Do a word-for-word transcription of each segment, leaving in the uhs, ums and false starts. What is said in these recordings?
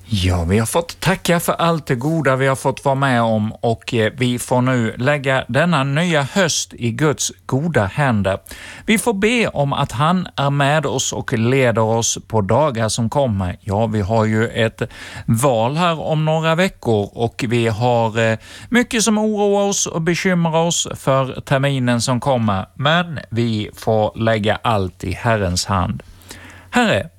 Ja, vi har fått tacka för allt det goda vi har fått vara med om och vi får nu lägga denna nya höst i Guds goda händer. Vi får be om att han är med oss och leder oss på dagar som kommer. Ja, vi har ju ett val här om några veckor och vi har mycket som oroar oss och bekymrar oss för terminen som kommer. Men vi får lägga allt i Herrens hand. Herre,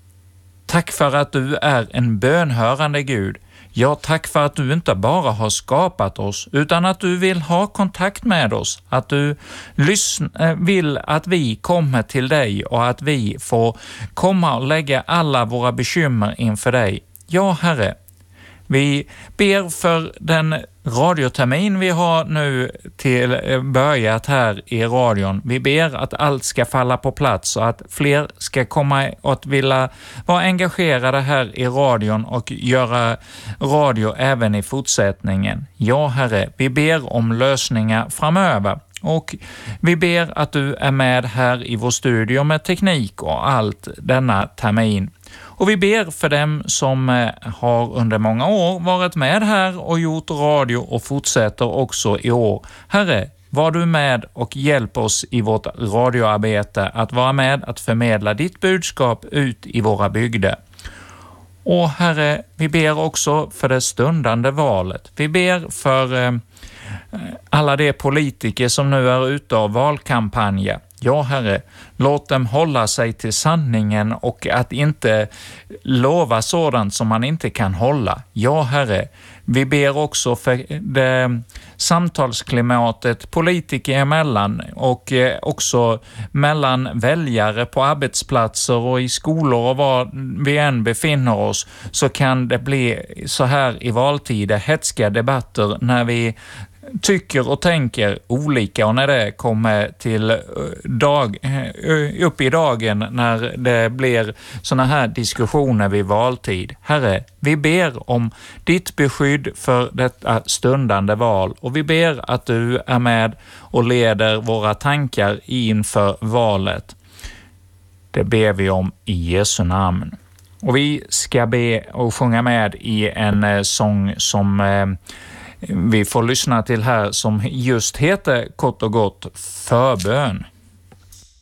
tack för att du är en bönhörande Gud. Ja, tack för att du inte bara har skapat oss utan att du vill ha kontakt med oss. Att du lyssn- vill att vi kommer till dig och att vi får komma och lägga alla våra bekymmer inför dig. Ja, Herre, vi ber för den radiotermin vi har nu till börjat här i radion. Vi ber att allt ska falla på plats och att fler ska komma och vilja vara engagerade här i radion och göra radio även i fortsättningen. Ja, Herre, vi ber om lösningar framöver. Och vi ber att du är med här i vår studio med teknik och allt denna termin. Och vi ber för dem som har under många år varit med här och gjort radio och fortsätter också i år. Herre, var du med och hjälp oss i vårt radioarbete att vara med att förmedla ditt budskap ut i våra bygder. Och Herre, vi ber också för det stundande valet. Vi ber för eh, alla de politiker som nu är ute av valkampanjer. Ja, Herre, låt dem hålla sig till sanningen och att inte lova sådant som man inte kan hålla. Ja, Herre, vi ber också för det samtalsklimatet politiker emellan och också mellan väljare på arbetsplatser och i skolor och var vi än befinner oss, så kan det bli så här i valtider hätska debatter när vi tycker och tänker olika, och när det kommer till dag, upp i dagen när det blir såna här diskussioner vid valtid. Herre, vi ber om ditt beskydd för detta stundande val och vi ber att du är med och leder våra tankar inför valet. Det ber vi om i Jesu namn. Och vi ska be och sjunga med i en sång som eh, vi får lyssna till här som just heter kort och gott Förbön.